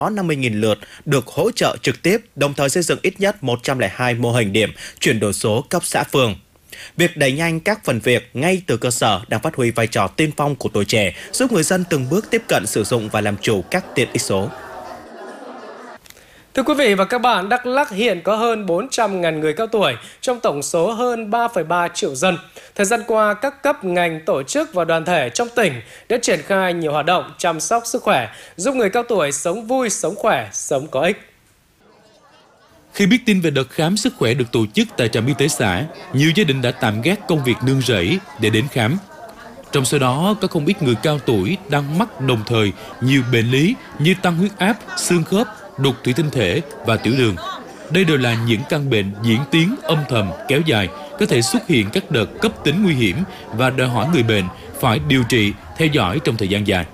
có 50.000 lượt được hỗ trợ trực tiếp, đồng thời xây dựng ít nhất 102 mô hình điểm chuyển đổi số cấp xã phường. Việc đẩy nhanh các phần việc ngay từ cơ sở đang phát huy vai trò tiên phong của tuổi trẻ, giúp người dân từng bước tiếp cận sử dụng và làm chủ các tiện ích số. Thưa quý vị và các bạn, Đắk Lắk hiện có hơn 400.000 người cao tuổi trong tổng số hơn 3,3 triệu dân. Thời gian qua, các cấp ngành, tổ chức và đoàn thể trong tỉnh đã triển khai nhiều hoạt động chăm sóc sức khỏe, giúp người cao tuổi sống vui, sống khỏe, sống có ích. Khi biết tin về đợt khám sức khỏe được tổ chức tại trạm y tế xã, nhiều gia đình đã tạm gác công việc nương rẫy để đến khám. Trong số đó có không ít người cao tuổi đang mắc đồng thời nhiều bệnh lý như tăng huyết áp, xương khớp, đục thủy tinh thể và tiểu đường. Đây đều là những căn bệnh diễn tiến âm thầm kéo dài, có thể xuất hiện các đợt cấp tính nguy hiểm và đòi hỏi người bệnh phải điều trị, theo dõi trong thời gian dài.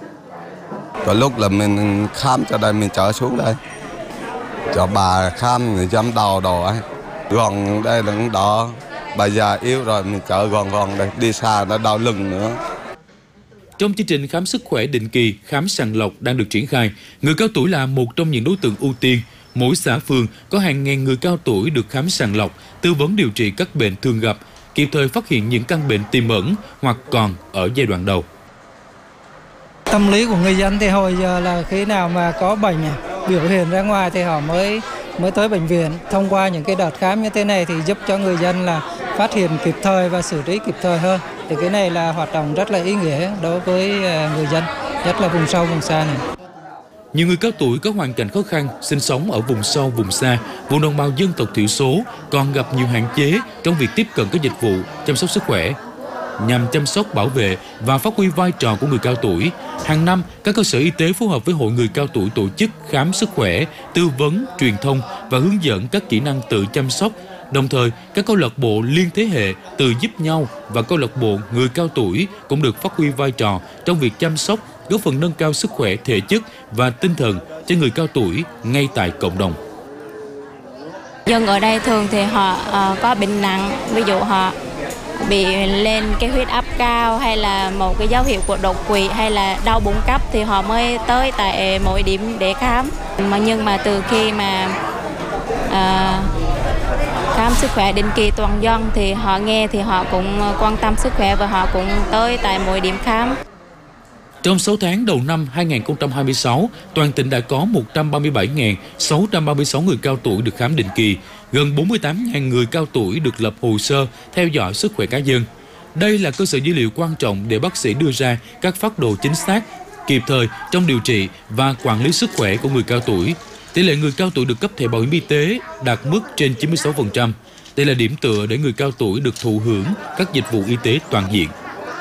Có lúc là mình khám cho đây, mình trở xuống đây cho bà khám người dám đau đồ ấy, còn đây là cũng đỏ, bà già yếu rồi mình chở gòn đây, đi xa nó đau lưng nữa. Trong chương trình khám sức khỏe định kỳ, khám sàng lọc đang được triển khai, người cao tuổi là một trong những đối tượng ưu tiên. Mỗi xã phường có hàng ngàn người cao tuổi được khám sàng lọc, tư vấn điều trị các bệnh thường gặp, kịp thời phát hiện những căn bệnh tiềm ẩn hoặc còn ở giai đoạn đầu. Tâm lý của người dân thì hồi giờ là khi nào mà có bệnh biểu hiện ra ngoài thì họ mới tới bệnh viện. Thông qua những cái đợt khám như thế này thì giúp cho người dân là phát hiện kịp thời và xử lý kịp thời hơn. Thì cái này là hoạt động rất là ý nghĩa đối với người dân, nhất là vùng sâu vùng xa này. Nhiều người cao tuổi có hoàn cảnh khó khăn, sinh sống ở vùng sâu, vùng xa, vùng đồng bào dân tộc thiểu số còn gặp nhiều hạn chế trong việc tiếp cận các dịch vụ chăm sóc sức khỏe. Nhằm chăm sóc, bảo vệ và phát huy vai trò của người cao tuổi, hàng năm các cơ sở y tế phối hợp với hội người cao tuổi tổ chức khám sức khỏe, tư vấn, truyền thông và hướng dẫn các kỹ năng tự chăm sóc. Đồng thời, các câu lạc bộ liên thế hệ tự giúp nhau và câu lạc bộ người cao tuổi cũng được phát huy vai trò trong việc chăm sóc, góp phần nâng cao sức khỏe thể chất và tinh thần cho người cao tuổi ngay tại cộng đồng. Dân ở đây thường thì họ có bệnh nặng, ví dụ họ bị lên cái huyết áp cao hay là một cái dấu hiệu của đột quỵ hay là đau bụng cấp thì họ mới tới tại mỗi điểm để khám. Nhưng mà từ khi mà khám sức khỏe định kỳ toàn dân thì họ nghe thì họ cũng quan tâm sức khỏe và họ cũng tới tại mỗi điểm khám. Trong 6 tháng đầu năm 2026, toàn tỉnh đã có 137.636 người cao tuổi được khám định kỳ, gần 48.000 người cao tuổi được lập hồ sơ theo dõi sức khỏe cá nhân. Đây là cơ sở dữ liệu quan trọng để bác sĩ đưa ra các phác đồ chính xác, kịp thời trong điều trị và quản lý sức khỏe của người cao tuổi. Tỷ lệ người cao tuổi được cấp thẻ bảo hiểm y tế đạt mức trên 96%. Đây là điểm tựa để người cao tuổi được thụ hưởng các dịch vụ y tế toàn diện.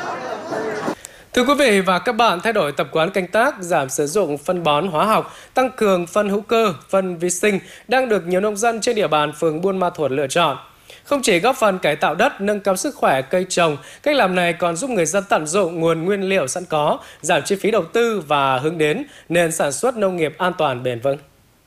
Thưa quý vị và các bạn, thay đổi tập quán canh tác, giảm sử dụng phân bón hóa học, tăng cường phân hữu cơ, phân vi sinh đang được nhiều nông dân trên địa bàn phường Buôn Ma Thuột lựa chọn. Không chỉ góp phần cải tạo đất, nâng cao sức khỏe cây trồng, cách làm này còn giúp người dân tận dụng nguồn nguyên liệu sẵn có, giảm chi phí đầu tư và hướng đến nền sản xuất nông nghiệp an toàn bền vững.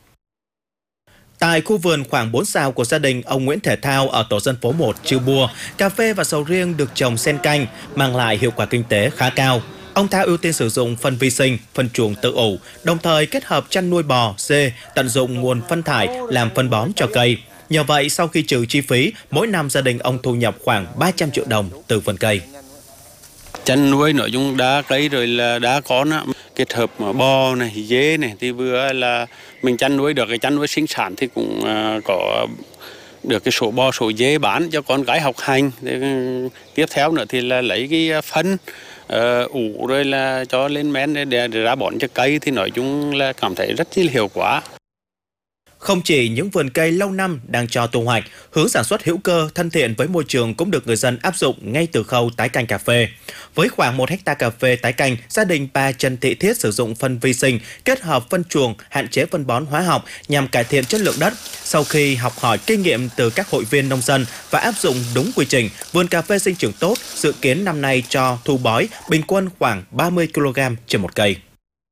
Tại khu vườn khoảng 4 sào của gia đình ông Nguyễn Thể Thao ở tổ dân phố 1 Chư Bua, cà phê và sầu riêng được trồng xen canh, mang lại hiệu quả kinh tế khá cao. Ông Thao ưu tiên sử dụng phân vi sinh, phân chuồng tự ủ, đồng thời kết hợp chăn nuôi bò, dê, tận dụng nguồn phân thải làm phân bón cho cây. Nhờ vậy, sau khi trừ chi phí, mỗi năm gia đình ông thu nhập khoảng 300 triệu đồng từ vườn cây. Chăn nuôi nội dung đá cây rồi là đá con á, kết hợp bò này, dê này thì vừa là mình chăn nuôi được cái chăn nuôi sinh sản thì cũng có được cái số bò số dê bán cho con cái học hành. Tiếp theo nữa thì là lấy cái phân ủ rồi là cho lên men để ra bón cho cây thì nói chung là cảm thấy rất là hiệu quả. Không chỉ những vườn cây lâu năm đang cho thu hoạch, hướng sản xuất hữu cơ thân thiện với môi trường cũng được người dân áp dụng ngay từ khâu tái canh cà phê. Với khoảng 1 hectare cà phê tái canh, gia đình bà Trần Thị Thiết sử dụng phân vi sinh kết hợp phân chuồng, hạn chế phân bón hóa học nhằm cải thiện chất lượng đất. Sau khi học hỏi kinh nghiệm từ các hội viên nông dân và áp dụng đúng quy trình, vườn cà phê sinh trưởng tốt, dự kiến năm nay cho thu bói bình quân khoảng 30 kg trên một cây.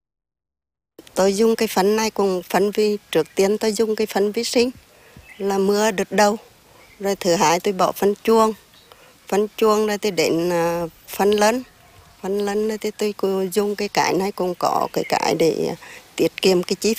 Tôi dùng cái phân này cùng phân trước tiên tôi dùng cái phân vi sinh là mưa đợt đầu, rồi thứ hai tôi bỏ phân chuông rồi tôi đến phân lân thì tôi dùng cái này cũng có cái để tiết kiệm cái chi